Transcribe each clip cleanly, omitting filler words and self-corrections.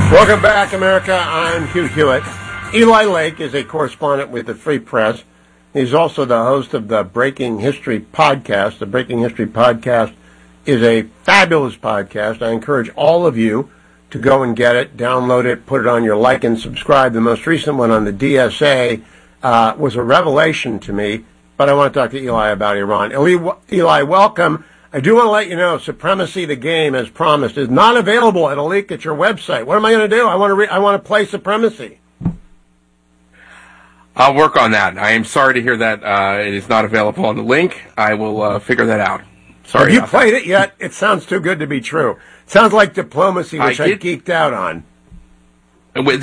Welcome back, America. I'm Hugh Hewitt. Eli Lake is a correspondent with the Free Press. He's also the host of the Breaking History podcast. The Breaking History podcast is a fabulous podcast. I encourage all of you to go and get it, download it, put it on your like and subscribe. The most recent one on the DSA was a revelation to me, but I want to talk to Eli about Iran. Eli, welcome. I do want to let you know, Supremacy the Game, as promised, is not available at a leak at your website. What am I going to do? I want to play Supremacy. I'll work on that. I am sorry to hear that it is not available on the link. I will figure that out. Sorry. Have you played it yet? It sounds too good to be true. It sounds like Diplomacy, which I geeked out on. When we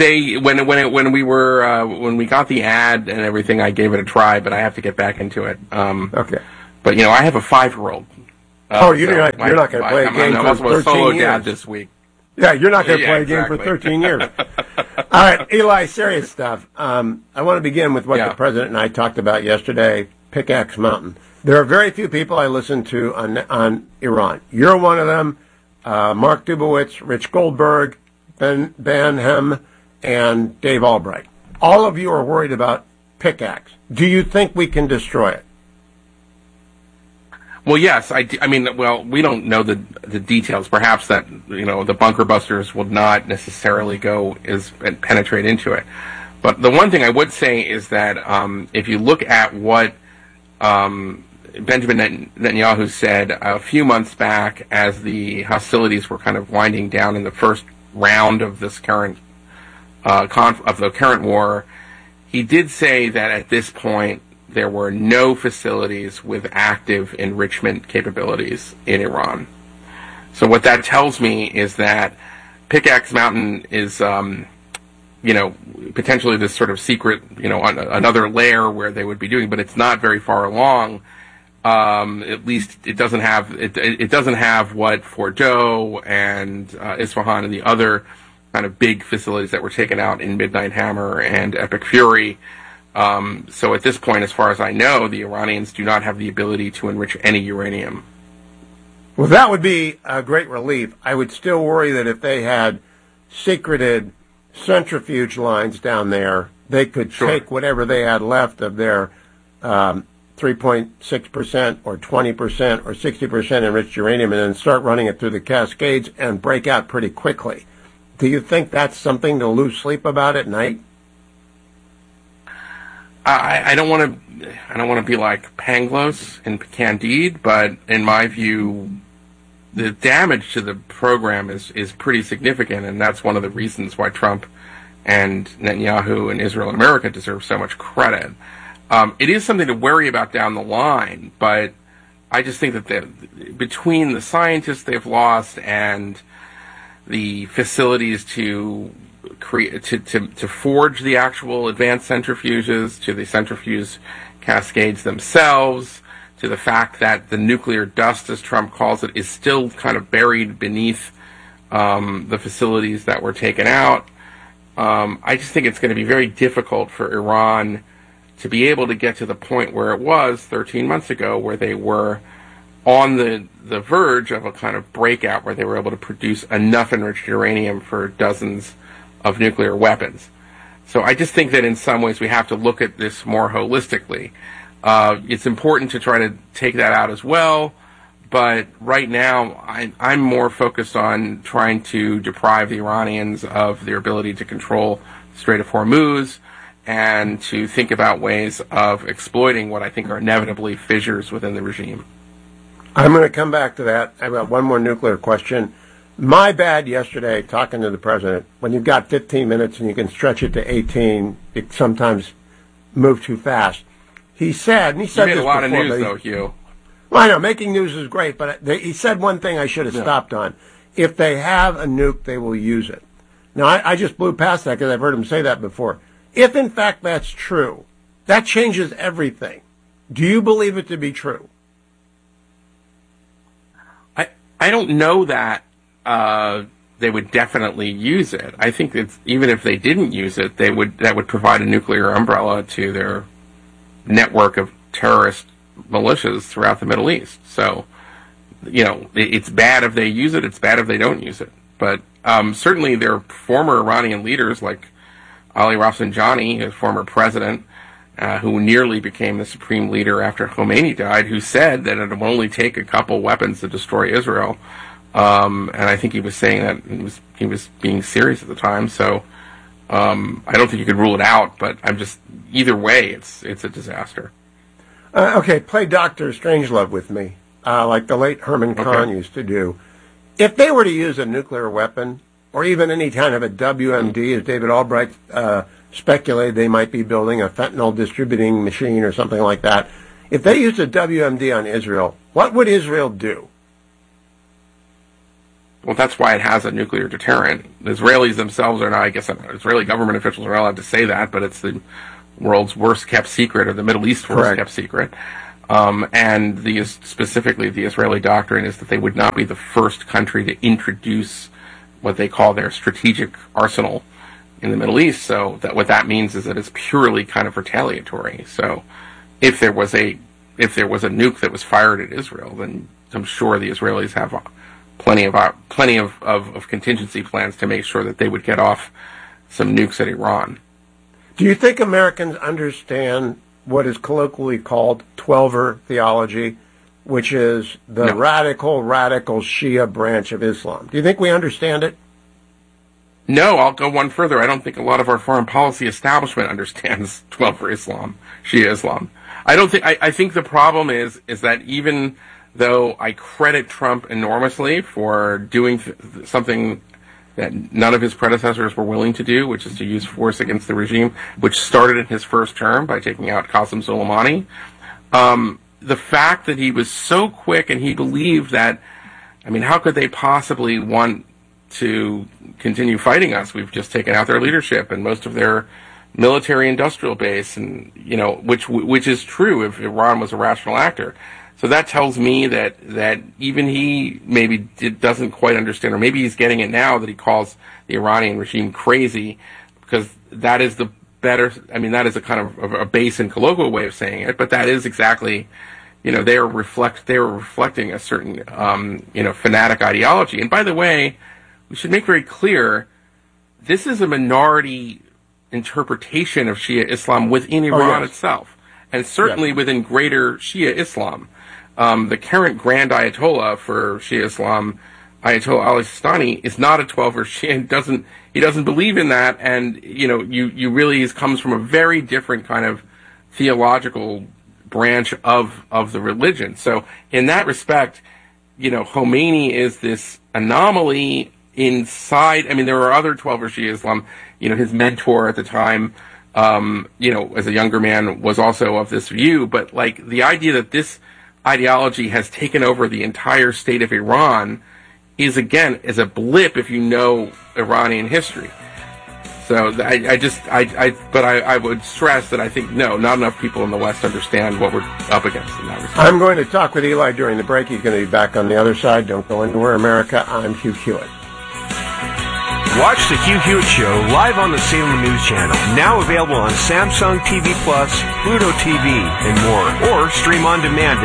got the ad and everything, I gave it a try, but I have to get back into it. Okay. But I have a 5-year-old. You're not going to play a game for 13 years. Solo dad this week. Yeah, you're not going to play a game for 13 years. All right, Eli, serious stuff. I want to begin with what the President and I talked about yesterday, Pickaxe Mountain. There are very few people I listen to on Iran. You're one of them. Mark Dubowitz, Rich Goldberg, Ben Hem, and Dave Albright. All of you are worried about Pickaxe. Do you think we can destroy it? Well, yes. I mean, we don't know the details. Perhaps that the bunker busters will not necessarily go and penetrate into it. But the one thing I would say is that if you look at what Benjamin Netanyahu said a few months back, as the hostilities were kind of winding down in the first round of this current current war, he did say that at this point there were no facilities with active enrichment capabilities in Iran. So what that tells me is that Pickaxe Mountain is, potentially this sort of secret, another layer where they would be doing, but it's not very far along. At least it doesn't have it doesn't have what Fordow and Isfahan and the other kind of big facilities that were taken out in Midnight Hammer and Epic Fury. So at this point, as far as I know, the Iranians do not have the ability to enrich any uranium. Well, that would be a great relief. I would still worry that if they had secreted centrifuge lines down there, they could take whatever they had left of their 3.6% or 20% or 60% enriched uranium and then start running it through the Cascades and break out pretty quickly. Do you think that's something to lose sleep about at night? I don't want to be like Pangloss and Candide, but in my view, the damage to the program is pretty significant, and that's one of the reasons why Trump and Netanyahu and Israel and America deserve so much credit. It is something to worry about down the line, but I just think that between the scientists they've lost and the facilities to create to forge the actual advanced centrifuges, to the centrifuge cascades themselves, to the fact that the nuclear dust, as Trump calls it, is still kind of buried beneath the facilities that were taken out. I just think it's going to be very difficult for Iran to be able to get to the point where it was 13 months ago, where they were on the verge of a kind of breakout, where they were able to produce enough enriched uranium for dozens of nuclear weapons. So I just think that in some ways we have to look at this more holistically. It's important to try to take that out as well, but right now I'm more focused on trying to deprive the Iranians of their ability to control the Strait of Hormuz and to think about ways of exploiting what I think are inevitably fissures within the regime. I'm going to come back to that. I've got one more nuclear question. My bad yesterday, talking to the President, when you've got 15 minutes and you can stretch it to 18, it sometimes moves too fast. He said, and he said you made this a lot before, of news, though, Hugh. Well, I know, making news is great, but he said one thing I should have stopped on. If they have a nuke, they will use it. Now, I just blew past that because I've heard him say that before. If, in fact, that's true, that changes everything. Do you believe it to be true? I don't know that they would definitely use it. I think that even if they didn't use it, that would provide a nuclear umbrella to their network of terrorist militias throughout the Middle East. So, it's bad if they use it. It's bad if they don't use it. But certainly there are former Iranian leaders like Ali Rafsanjani, a former president, who nearly became the supreme leader after Khomeini died, who said that it would only take a couple weapons to destroy Israel. And I think he was saying that he was being serious at the time. So I don't think you could rule it out, but either way, it's a disaster. Okay, play Dr. Strangelove with me, like the late Herman Kahn used to do. If they were to use a nuclear weapon, or even any kind of a WMD, as David Albright speculated they might be building a fentanyl distributing machine or something like that, if they used a WMD on Israel, what would Israel do? Well, that's why it has a nuclear deterrent. The Israelis themselves are not, I guess Israeli government officials are not allowed to say that, but it's the world's worst kept secret, or the Middle East's worst kept secret. And specifically the Israeli doctrine is that they would not be the first country to introduce what they call their strategic arsenal in the Middle East. So what that means is that it's purely kind of retaliatory. So if there was a nuke that was fired at Israel, then I'm sure the Israelis have plenty of contingency plans to make sure that they would get off some nukes at Iran. Do you think Americans understand what is colloquially called Twelver theology, which is the radical Shia branch of Islam? Do you think we understand it? No, I'll go one further. I don't think a lot of our foreign policy establishment understands Twelver Islam, Shia Islam. I think the problem is that even though I credit Trump enormously for doing something that none of his predecessors were willing to do, which is to use force against the regime, which started in his first term by taking out Qasem Soleimani. The fact that he was so quick and he believed that, how could they possibly want to continue fighting us? We've just taken out their leadership and most of their military industrial base, and which is true if Iran was a rational actor. So that tells me that even he maybe doesn't quite understand, or maybe he's getting it now, that he calls the Iranian regime crazy, because that is the better, that is a kind of a base and colloquial way of saying it, but that is exactly, they were reflecting a certain, fanatic ideology. And by the way, we should make very clear, this is a minority interpretation of Shia Islam within Iran itself, and certainly within greater Shia Islam. The current Grand Ayatollah for Shia Islam, Ayatollah Ali Sistani, is not a 12er Shia. He doesn't believe in that, and you really comes from a very different kind of theological branch of the religion. So in that respect, Khomeini is this anomaly inside. There are other 12er Shia Islam. His mentor at the time, as a younger man, was also of this view. But the idea that this ideology has taken over the entire state of Iran is a blip if you know Iranian history. So I would stress that I think not enough people in the West understand what we're up against in that respect. I'm going to talk with Eli during the break. He's going to be back on the other side. Don't go anywhere, America. I'm Hugh Hewitt. Watch the Hugh Hewitt Show live on the Salem News Channel, now available on Samsung TV Plus, Pluto TV, and more, or stream on demand